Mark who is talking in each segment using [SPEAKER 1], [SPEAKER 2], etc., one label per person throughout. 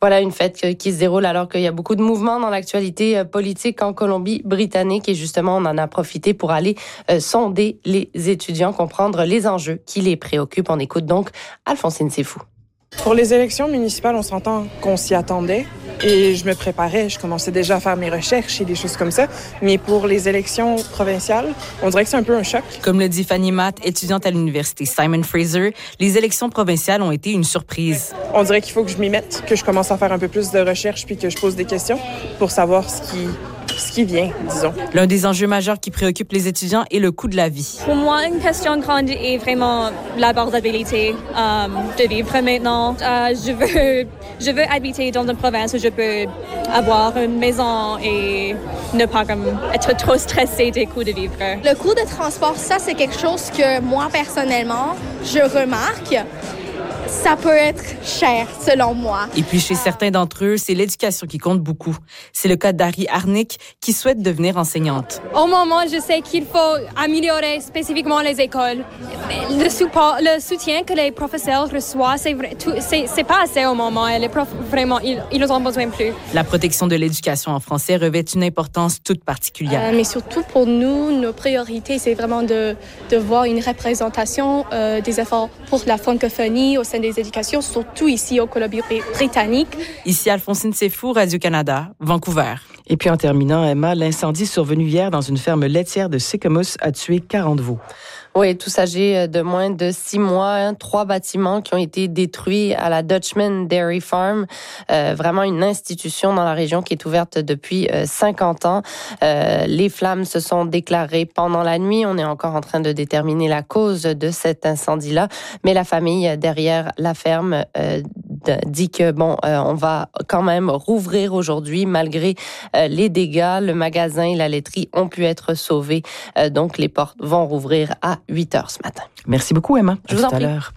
[SPEAKER 1] Voilà une fête qui se déroule alors qu'il y a beaucoup de mouvements dans l'actualité politique en Colombie-Britannique et justement on en a profité pour aller sonder les étudiants, comprendre les enjeux qui les préoccupent. On écoute donc Alphonsine Sefou.
[SPEAKER 2] Pour les élections municipales, on s'entend qu'on s'y attendait et je me préparais, je commençais déjà à faire mes recherches et des choses comme ça. Mais pour les élections provinciales, on dirait que c'est un peu un choc.
[SPEAKER 3] Comme le dit Fanny Matt, étudiante à l'université Simon Fraser, les élections provinciales ont été une surprise.
[SPEAKER 2] On dirait qu'il faut que je m'y mette, que je commence à faire un peu plus de recherches puis que je pose des questions pour savoir ce qui vient, disons.
[SPEAKER 3] L'un des enjeux majeurs qui préoccupe les étudiants est le coût de la vie.
[SPEAKER 4] Pour moi, une question grande est vraiment l'abordabilité de vivre maintenant. Je veux habiter dans une province où je peux avoir une maison et ne pas être trop stressée des coûts de vivre.
[SPEAKER 5] Le coût de transport, ça, c'est quelque chose que moi, personnellement, je remarque. Ça peut être cher, selon moi.
[SPEAKER 3] Et puis, chez certains d'entre eux, c'est l'éducation qui compte beaucoup. C'est le cas d'Harry Harnick, qui souhaite devenir enseignante.
[SPEAKER 6] Au moment, je sais qu'il faut améliorer spécifiquement les écoles. Le soutien que les professeurs reçoivent, c'est pas assez au moment. Et les profs, vraiment, ils en ont besoin plus.
[SPEAKER 3] La protection de l'éducation en français revêt une importance toute particulière.
[SPEAKER 7] Mais surtout pour nous, nos priorités, c'est vraiment de voir une représentation des efforts pour la francophonie au sein des éducations, surtout ici au Colombie-Britannique.
[SPEAKER 3] Ici Alphonsine Sefou, Radio-Canada, Vancouver.
[SPEAKER 8] Et puis en terminant, Emma, l'incendie survenu hier dans une ferme laitière de Sycamus a tué 40 veaux.
[SPEAKER 1] Oui, tous âgés de moins de 6 mois, 3 bâtiments qui ont été détruits à la Dutchman Dairy Farm, vraiment une institution dans la région qui est ouverte depuis 50 ans. Les flammes se sont déclarées pendant la nuit. On est encore en train de déterminer la cause de cet incendie-là, mais la famille derrière la ferme dit que on va quand même rouvrir aujourd'hui malgré les dégâts. Le magasin et la laiterie ont pu être sauvés, donc les portes vont rouvrir à 8h ce matin.
[SPEAKER 8] Merci beaucoup, Emma.
[SPEAKER 1] Je vous en prie.
[SPEAKER 8] Tout à l'heure.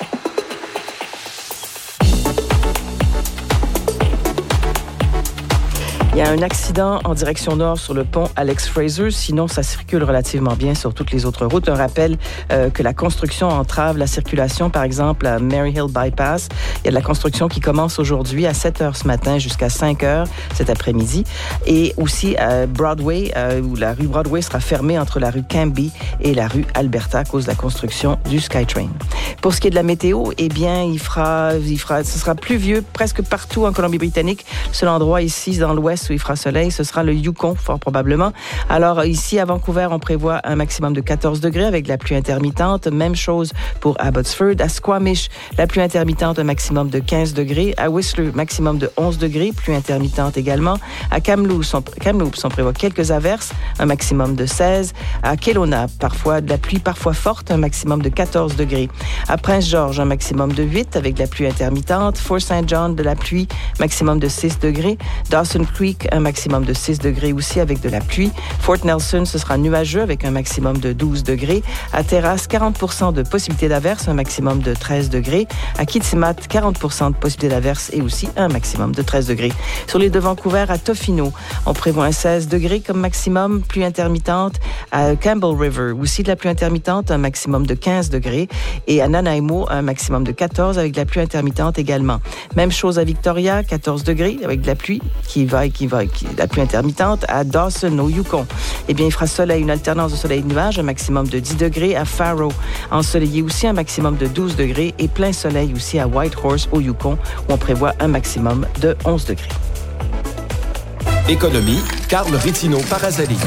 [SPEAKER 8] Il y a un accident en direction nord sur le pont Alex Fraser. Sinon, ça circule relativement bien sur toutes les autres routes. Un rappel que la construction entrave la circulation, par exemple, à Mary Hill Bypass. Il y a de la construction qui commence aujourd'hui à 7h ce matin jusqu'à 5h cet après-midi. Et aussi à Broadway, où la rue Broadway sera fermée entre la rue Cambie et la rue Alberta à cause de la construction du SkyTrain. Pour ce qui est de la météo, eh bien, ce sera pluvieux presque partout en Colombie-Britannique. Le seul endroit ici, dans l'ouest, où il fera soleil, ce sera le Yukon, fort probablement. Alors, ici, à Vancouver, on prévoit un maximum de 14 degrés avec de la pluie intermittente. Même chose pour Abbotsford. À Squamish, la pluie intermittente, un maximum de 15 degrés. À Whistler, maximum de 11 degrés, pluie intermittente également. À Kamloops, on prévoit quelques averses, un maximum de 16. À Kelowna, parfois de la pluie, parfois forte, un maximum de 14 degrés. À Prince George, un maximum de 8 avec de la pluie intermittente. Fort St. John, de la pluie, maximum de 6 degrés. Dawson Creek, un maximum de 6 degrés aussi avec de la pluie. Fort Nelson, ce sera nuageux avec un maximum de 12 degrés. À Terrace, 40% de possibilité d'averse, un maximum de 13 degrés. À Kitimat, 40% de possibilité d'averse et aussi un maximum de 13 degrés. Sur l'île de Vancouver, à Tofino, on prévoit un 16 degrés comme maximum, pluie intermittente. À Campbell River, aussi de la pluie intermittente, un maximum de 15 degrés. Et à Nanaimo, un maximum de 14 avec de la pluie intermittente également. Même chose à Victoria, 14 degrés avec de la pluie la pluie intermittente. À Dawson, au Yukon, eh bien, il fera soleil, une alternance de soleil et de nuages, un maximum de 10 degrés. À Faro, ensoleillé aussi, un maximum de 12 degrés. Et plein soleil aussi à Whitehorse, au Yukon, où on prévoit un maximum de 11 degrés.
[SPEAKER 9] Économie, Carl Rittino-Parazelli.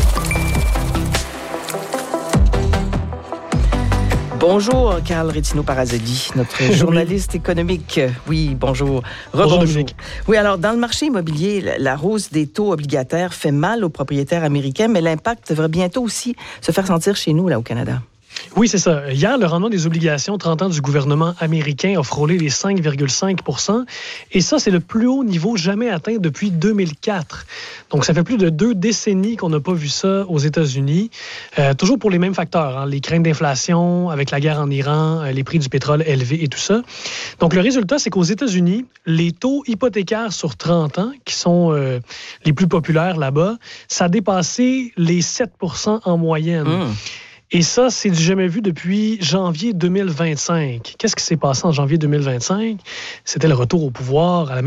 [SPEAKER 8] Bonjour, Carl Rittino-Parazelli, notre journaliste économique. Oui, bonjour.
[SPEAKER 10] Rebonjour.
[SPEAKER 8] Oui, alors, dans le marché immobilier, la hausse des taux obligataires fait mal aux propriétaires américains, mais l'impact devrait bientôt aussi se faire sentir chez nous, là, au Canada.
[SPEAKER 10] Oui, c'est ça. Hier, le rendement des obligations 30 ans du gouvernement américain a frôlé les 5,5 %. Et ça, c'est le plus haut niveau jamais atteint depuis 2004. Donc, ça fait plus de 2 décennies qu'on n'a pas vu ça aux États-Unis. Toujours pour les mêmes facteurs, hein, les craintes d'inflation, avec la guerre en Iran, les prix du pétrole élevés et tout ça. Donc, le résultat, c'est qu'aux États-Unis, les taux hypothécaires sur 30 ans, qui sont les plus populaires là-bas, ça a dépassé les 7 % en moyenne. Et ça, c'est du jamais vu depuis janvier 2025. Qu'est-ce qui s'est passé en janvier 2025? C'était le retour au pouvoir à la